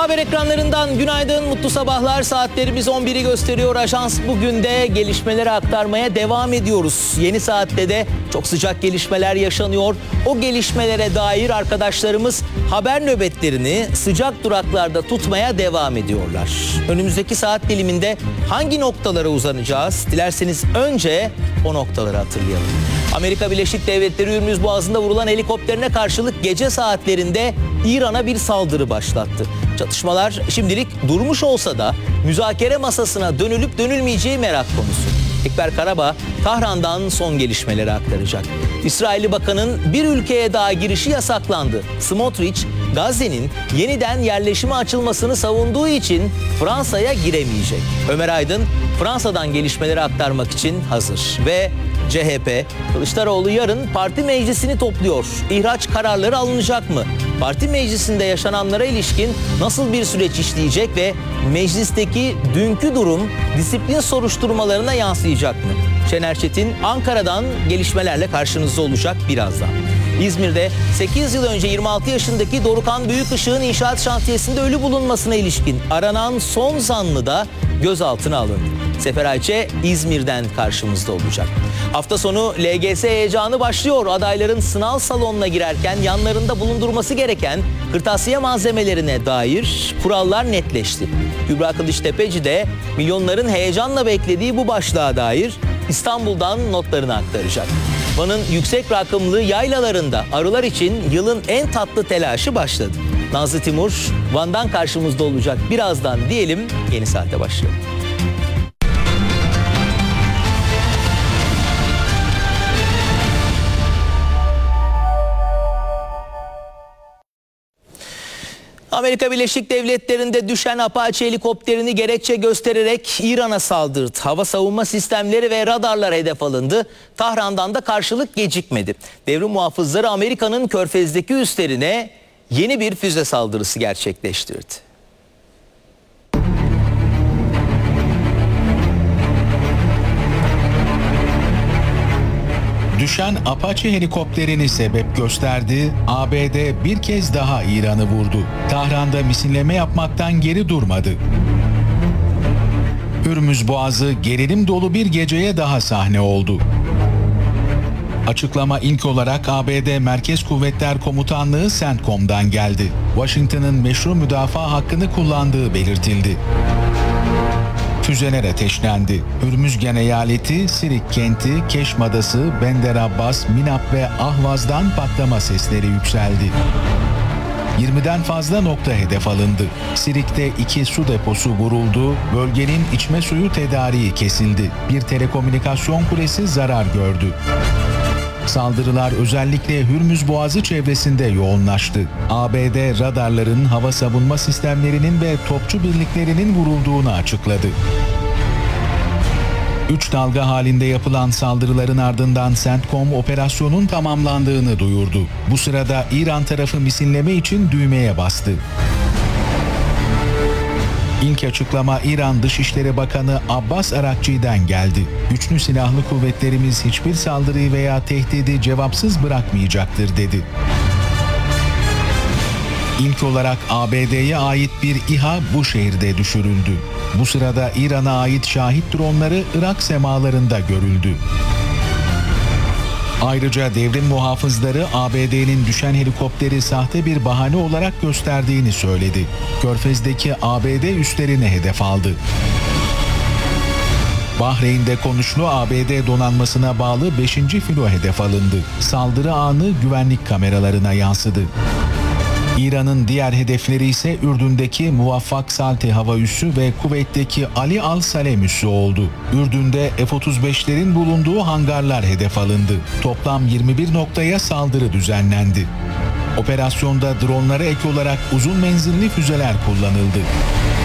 Haber ekranlarından günaydın, mutlu sabahlar. Saatlerimiz 11'i gösteriyor. Ajans bugün de gelişmeleri aktarmaya devam ediyoruz. Yeni saatte de çok sıcak gelişmeler yaşanıyor. O gelişmelere dair arkadaşlarımız haber nöbetlerini sıcak duraklarda tutmaya devam ediyorlar. Önümüzdeki saat diliminde hangi noktalara uzanacağız? Dilerseniz önce o noktaları hatırlayalım. Amerika Birleşik Devletleri Hürmüz Boğazı'nda vurulan helikopterine karşılık gece saatlerinde İran'a bir saldırı başlattı. Çatışmalar şimdilik durmuş olsa da müzakere masasına dönülüp dönülmeyeceği merak konusu. Ekber Karabağ, Tahran'dan son gelişmeleri aktaracak. İsrailli bakanın bir ülkeye daha girişi yasaklandı. Smotrich, Gazze'nin yeniden yerleşime açılmasını savunduğu için Fransa'ya giremeyecek. Ömer Aydın, Fransa'dan gelişmeleri aktarmak için hazır. Ve CHP, Kılıçdaroğlu yarın parti meclisini topluyor. İhraç kararları alınacak mı? Parti meclisinde yaşananlara ilişkin nasıl bir süreç işleyecek ve meclisteki dünkü durum disiplin soruşturmalarına yansıyacak mı? Şener Çetin Ankara'dan gelişmelerle karşınızda olacak birazdan. İzmir'de 8 yıl önce 26 yaşındaki Dorukhan Büyükışık'ın inşaat şantiyesinde ölü bulunmasına ilişkin aranan son zanlı da gözaltına alındı. Sefer Ayçe İzmir'den karşımızda olacak. Hafta sonu LGS heyecanı başlıyor. Adayların sınav salonuna girerken yanlarında bulundurması gereken kırtasiye malzemelerine dair kurallar netleşti. Kübra Kılıçtepeci de milyonların heyecanla beklediği bu başlığa dair İstanbul'dan notlarını aktaracak. Van'ın yüksek rakımlı yaylalarında arılar için yılın en tatlı telaşı başladı. Nazlı Timur Van'dan karşımızda olacak birazdan diyelim, yeni saate başlayalım. Amerika Birleşik Devletleri'nde düşen Apache helikopterini gerekçe göstererek İran'a saldırdı. Hava savunma sistemleri ve radarlar hedef alındı. Tahran'dan da karşılık gecikmedi. Devrim muhafızları Amerika'nın Körfez'deki üslerine yeni bir füze saldırısı gerçekleştirdi. Düşen Apache helikopterini sebep gösterdi, ABD bir kez daha İran'ı vurdu. Tahran'da misilleme yapmaktan geri durmadı. Hürmüz Boğazı gerilim dolu bir geceye daha sahne oldu. Açıklama ilk olarak ABD Merkez Kuvvetler Komutanlığı CENTCOM'dan geldi. Washington'ın meşru müdafaa hakkını kullandığı belirtildi. Füzeler ateşlendi. Hürmüzgan eyaleti, Sirik kenti, Keşm Adası, Bender Abbas, Minap ve Ahvaz'dan patlama sesleri yükseldi. 20'den fazla nokta hedef alındı. Sirik'te 2 su deposu vuruldu, bölgenin içme suyu tedariği kesildi. Bir telekomünikasyon kulesi zarar gördü. Saldırılar özellikle Hürmüz Boğazı çevresinde yoğunlaştı. ABD radarların, hava savunma sistemlerinin ve topçu birliklerinin vurulduğunu açıkladı. 3 dalga halinde yapılan saldırıların ardından CENTCOM operasyonun tamamlandığını duyurdu. Bu sırada İran tarafı misilleme için düğmeye bastı. İlk açıklama İran Dışişleri Bakanı Abbas Arakçı'dan geldi. Güçlü silahlı kuvvetlerimiz hiçbir saldırıyı veya tehdidi cevapsız bırakmayacaktır dedi. İlk olarak ABD'ye ait bir İHA bu şehirde düşürüldü. Bu sırada İran'a ait şahit dronları Irak semalarında görüldü. Ayrıca devrim muhafızları ABD'nin düşen helikopteri sahte bir bahane olarak gösterdiğini söyledi. Körfez'deki ABD üslerine hedef aldı. Bahreyn'de Konuşlu ABD donanmasına bağlı 5. filo hedef alındı. Saldırı anı güvenlik kameralarına yansıdı. İran'ın diğer hedefleri ise Ürdün'deki Muvaffak Salti hava üssü ve Kuveyt'teki Ali Al Salem üssü oldu. Ürdün'de F-35'lerin bulunduğu hangarlar hedef alındı. Toplam 21 noktaya saldırı düzenlendi. Operasyonda dronlara ek olarak uzun menzilli füzeler kullanıldı.